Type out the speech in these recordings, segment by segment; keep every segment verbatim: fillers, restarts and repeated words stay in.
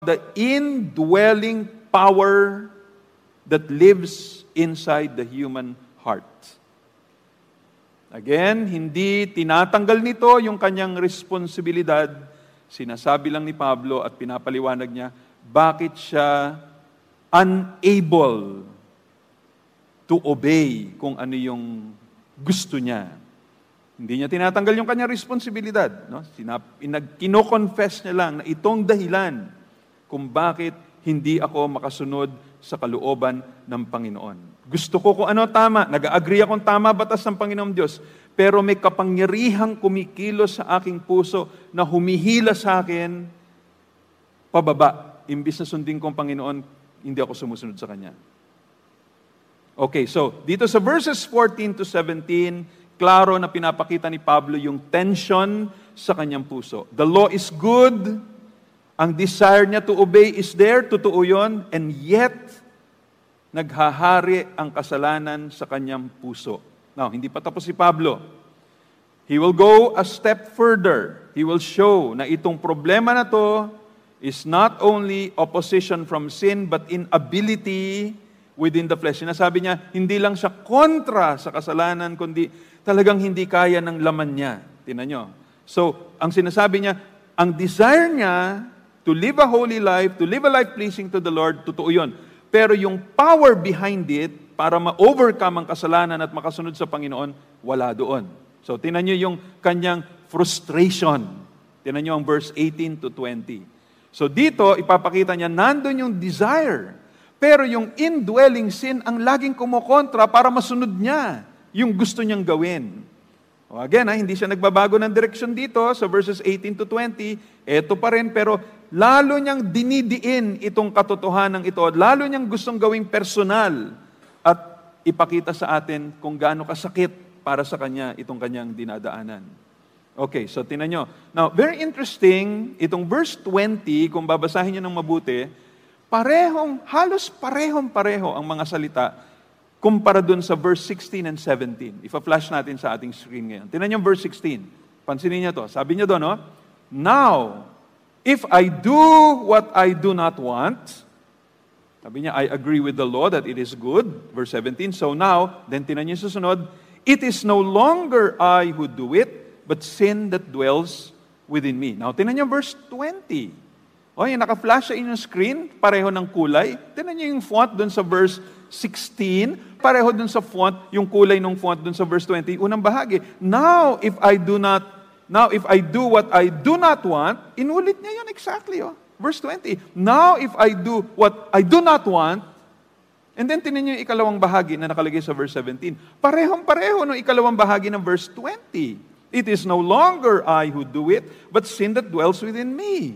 the indwelling power that lives inside the human heart. Again, hindi tinatanggal nito yung kanyang responsibilidad. Sinasabi lang ni Pablo at pinapaliwanag niya, bakit siya unable to obey kung ano yung gusto niya. Hindi niya tinatanggal yung kanyang responsibilidad. No? Sinap, inag, kino-confess niya lang na itong dahilan kung bakit hindi ako makasunod sa kalooban ng Panginoon. Gusto ko kung ano tama, nag-agree akong tama batas ng Panginoong Diyos, pero may kapangyarihang kumikilos sa aking puso na humihila sa akin pababa. Imbis na sundin kong Panginoon, hindi ako sumusunod sa Kanya. Okay, so dito sa verses fourteen to seventeen, klaro na pinapakita ni Pablo yung tension sa kanyang puso. The law is good, ang desire niya to obey is there, totoo yun, and yet, naghahari ang kasalanan sa kanyang puso. Now, hindi pa tapos si Pablo. He will go a step further. He will show na itong problema na to is not only opposition from sin, but inability within the flesh. Sinasabi niya, hindi lang siya kontra sa kasalanan, kundi talagang hindi kaya ng laman niya. Tingnan niyo. So, ang sinasabi niya, ang desire niya to live a holy life, to live a life pleasing to the Lord, totoo yun. Pero yung power behind it, para ma-overcome ang kasalanan at makasunod sa Panginoon, wala doon. So, tingnan niyo yung kanyang frustration. Tingnan niyo ang verse eighteen to twenty. So, dito, ipapakita niya, nandun yung desire. Pero yung indwelling sin ang laging kumokontra para masunod niya yung gusto niyang gawin. O again, ha, hindi siya nagbabago ng direksyon dito sa verses eighteen to twenty. Ito pa rin, pero lalo niyang dinidiin itong katotohanan ito. Lalo niyang gustong gawing personal at ipakita sa atin kung gaano kasakit para sa kanya itong kanyang dinadaanan. Okay, so tinan nyo. Now, very interesting, itong verse twenty, kung babasahin niyo ng mabuti, parehong, halos parehong-pareho ang mga salita kumpara dun sa verse sixteen and seventeen. Ipa-flash natin sa ating screen ngayon. Tingnan niyo verse sixteen. Pansinin niyo to. Sabi niya doon, no? Now, if I do what I do not want, sabi niya, I agree with the law that it is good. Verse seventeen. So now, then tingnan niyo susunod, it is no longer I who do it, but sin that dwells within me. Now, tingnan niyo verse twenty. O, yung naka-flash sa inyong screen, pareho ng kulay. Tingnan niyo yung font doon sa verse sixteen, pareho dun sa font, yung kulay ng font dun sa verse twenty, unang bahagi. Now, if I do not, now if I do what I do not want, inulit niya yun exactly, oh. Verse twenty. Now, if I do what I do not want, and then tinan niyo yung ikalawang bahagi na nakalagay sa verse seventeen. Parehong-pareho ng ikalawang bahagi ng verse twenty. It is no longer I who do it, but sin that dwells within me.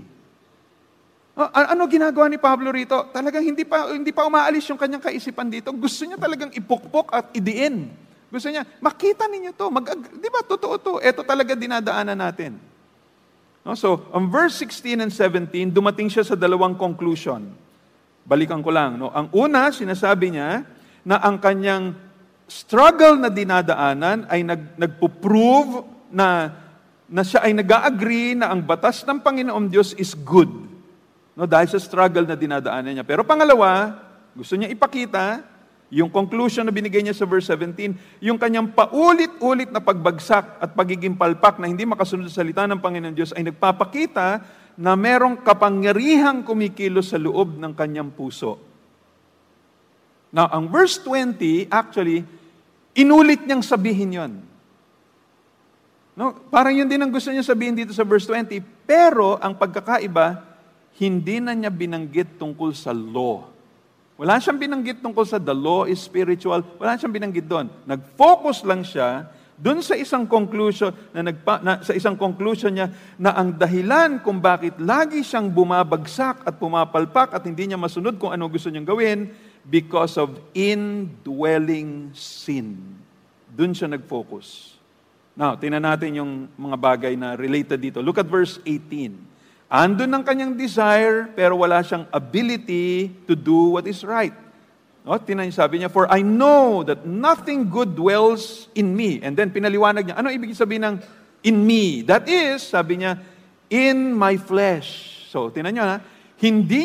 Ano ginagawa ni Pablo rito? Talagang hindi pa hindi pa umaalis yung kanyang kaisipan dito. Gusto niya talagang ipukpok at idiin. Gusto niya, makita ninyo to. Mag, di ba, totoo to. Ito talaga dinadaanan natin. No? So, on verse sixteen and seventeen, dumating siya sa dalawang conclusion. Balikan ko lang. No? Ang una, sinasabi niya na ang kanyang struggle na dinadaanan ay nag, nagpo-prove na, na siya ay nag-agree na ang batas ng Panginoong Diyos is good. No, dahil sa struggle na dinadaanan niya. Pero pangalawa, gusto niya ipakita, yung conclusion na binigay niya sa verse seventeen, yung kanyang paulit-ulit na pagbagsak at pagiging palpak na hindi makasunod sa salita ng Panginoon Diyos ay nagpapakita na merong kapangyarihang kumikilos sa loob ng kanyang puso. Now, ang verse twenty, actually, inulit niyang sabihin yon. No, parang yun din ang gusto niya sabihin dito sa verse twenty, pero ang pagkakaiba, hindi na niya binanggit tungkol sa law. Wala siyang binanggit tungkol sa the law is spiritual. Wala siyang binanggit doon. Nag-focus lang siya doon sa isang conclusion na, nagpa, na sa isang conclusion niya na ang dahilan kung bakit lagi siyang bumabagsak at pumapalpak at hindi niya masunod kung ano gusto niyang gawin because of indwelling sin. Doon siya nag-focus. Now, tingnan natin yung mga bagay na related dito. Look at verse eighteen. Andun ang kanyang desire, pero wala siyang ability to do what is right. No, tinan sabi niya, for I know that nothing good dwells in me. And then pinaliwanag niya, ano ibig sabihin ng in me? That is, sabi niya, in my flesh. So, tinan niyo ha, hindi